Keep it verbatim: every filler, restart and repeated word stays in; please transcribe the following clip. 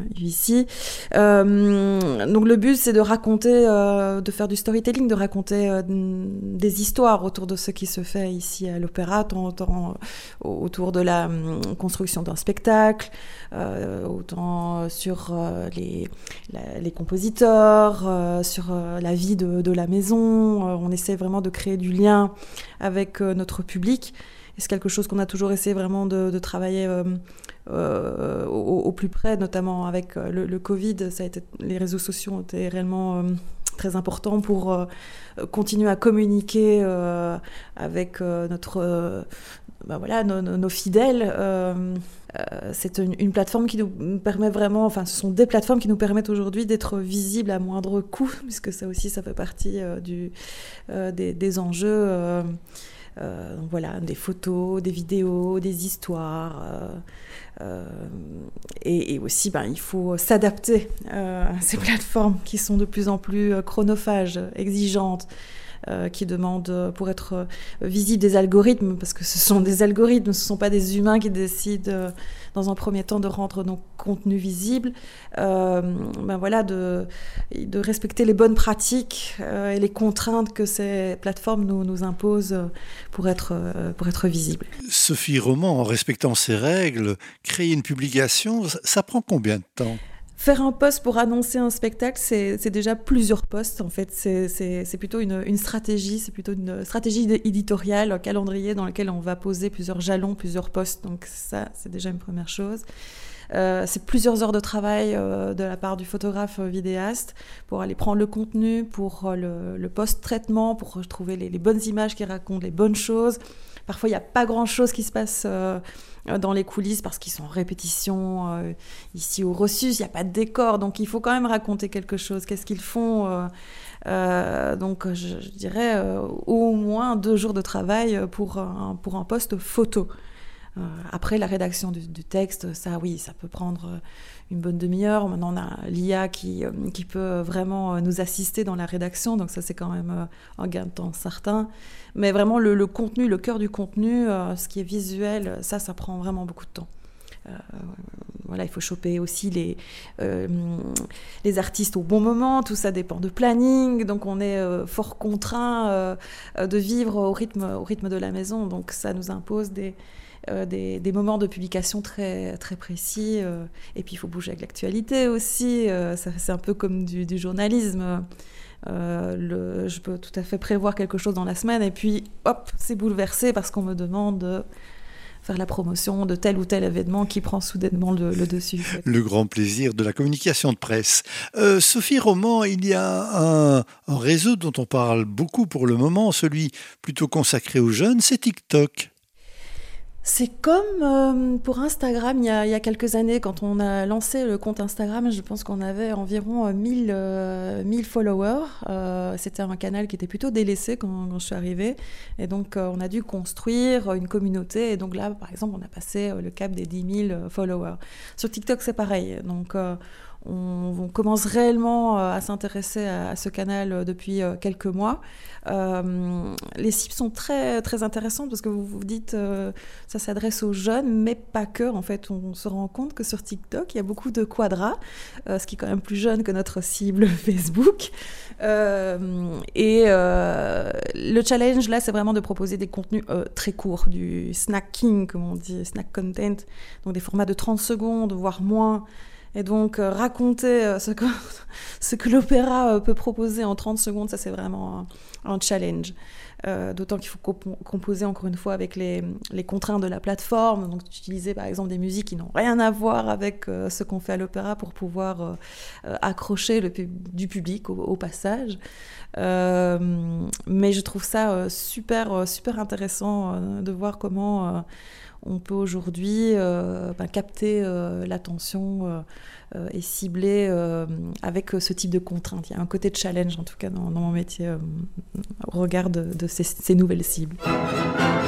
ici. Euh, donc le but, c'est de raconter, euh, de faire du storytelling, de raconter euh, des histoires autour de ce qui se fait ici à l'Opéra, tant, tant autour de la euh, construction d'un spectacle, euh, autant sur euh, les, la, les compositeurs, euh, sur euh, la vie de, de la maison. Euh, on essaie vraiment de créer du lien avec euh, notre public. Et c'est quelque chose qu'on a toujours essayé vraiment de, de travailler euh, euh, au, au plus près, notamment avec le, le Covid. Ça a été, les réseaux sociaux ont été réellement euh, très importants pour euh, continuer à communiquer euh, avec euh, notre, euh, ben voilà, nos, nos, nos fidèles. Euh, euh, c'est une, une plateforme qui nous permet vraiment, enfin, ce sont des plateformes qui nous permettent aujourd'hui d'être visibles à moindre coût, puisque ça aussi, ça fait partie euh, du, euh, des, des enjeux. Euh, Euh, donc voilà, des photos, des vidéos, des histoires. Euh, euh, et, et aussi, ben, il faut s'adapter euh, à ces plateformes qui sont de plus en plus chronophages, exigeantes, euh, qui demandent, pour être visibles, des algorithmes, parce que ce sont des algorithmes, ce ne sont pas des humains qui décident, euh, dans un premier temps, de rendre nos contenus visibles. Euh, ben voilà, de, de respecter les bonnes pratiques euh, et les contraintes que ces plateformes nous, nous imposent pour être, euh, pour être visibles. Sophie Roman, en respectant ces règles, créer une publication, ça, ça prend combien de temps ? Faire un post pour annoncer un spectacle, c'est, c'est déjà plusieurs posts. En fait, c'est, c'est, c'est plutôt une, une stratégie, c'est plutôt une stratégie éditoriale, un calendrier dans lequel on va poser plusieurs jalons, plusieurs posts. Donc ça, c'est déjà une première chose. Euh, c'est plusieurs heures de travail euh, de la part du photographe euh, vidéaste pour aller prendre le contenu, pour euh, le, le post-traitement, pour trouver les, les bonnes images qui racontent les bonnes choses. Parfois, il n'y a pas grand-chose qui se passe euh, dans les coulisses parce qu'ils sont en répétition euh, ici au Reçus, il n'y a pas de décor, donc il faut quand même raconter quelque chose. Qu'est-ce qu'ils font euh, euh, donc je, je dirais euh, au moins deux jours de travail pour un, pour un post photo. Euh, après la rédaction du, du texte, ça oui, ça peut prendre une bonne demi-heure. Maintenant on a l'I A qui, euh, qui peut vraiment nous assister dans la rédaction, donc ça c'est quand même euh, un gain de temps certain. Mais vraiment le, le contenu, le cœur du contenu, euh, ce qui est visuel, ça, ça prend vraiment beaucoup de temps. Euh, voilà, il faut choper aussi les, euh, les artistes au bon moment, tout ça dépend de planning, donc on est euh, fort contraint euh, de vivre au rythme, au rythme de la maison, donc ça nous impose des, euh, des, des moments de publication très, très précis, euh, et puis il faut bouger avec l'actualité aussi, euh, ça, c'est un peu comme du, du journalisme. Euh, le, je peux tout à fait prévoir quelque chose dans la semaine et puis hop, c'est bouleversé parce qu'on me demande de faire la promotion de tel ou tel événement qui prend soudainement le, le dessus. En fait. Le grand plaisir de la communication de presse. Euh, Sophie Roman, il y a un, un réseau dont on parle beaucoup pour le moment, celui plutôt consacré aux jeunes, c'est TikTok. C'est comme euh, pour Instagram, il y, a, il y a quelques années, quand on a lancé le compte Instagram, je pense qu'on avait environ mille, euh, mille followers. Euh, c'était un canal qui était plutôt délaissé quand, quand je suis arrivée. Et donc, euh, on a dû construire une communauté. Et donc là, par exemple, on a passé le cap des dix mille followers. Sur TikTok, c'est pareil. Donc, euh, on, on commence réellement à s'intéresser à, à ce canal depuis quelques mois. Euh, les cibles sont très, très intéressantes parce que vous vous dites euh, ça s'adresse aux jeunes, mais pas que. En fait, on se rend compte que sur TikTok, il y a beaucoup de quadras, euh, ce qui est quand même plus jeune que notre cible Facebook. Euh, et euh, le challenge, là, c'est vraiment de proposer des contenus euh, très courts, du snacking, comme on dit, snack content, donc des formats de trente secondes, voire moins. Et donc, euh, raconter euh, ce, que, ce que l'opéra euh, peut proposer en trente secondes, ça, c'est vraiment un, un challenge. Euh, d'autant qu'il faut comp- composer, encore une fois, avec les, les contraintes de la plateforme. Donc, utiliser, par exemple, des musiques qui n'ont rien à voir avec euh, ce qu'on fait à l'opéra pour pouvoir euh, euh, accrocher le pub- du public au, au passage. Euh, mais je trouve ça euh, super, super intéressant euh, de voir comment... Euh, on peut aujourd'hui euh, ben, capter euh, l'attention euh, euh, et cibler euh, avec ce type de contraintes. Il y a un côté de challenge, en tout cas, dans, dans mon métier, euh, au regard de, de ces, ces nouvelles cibles.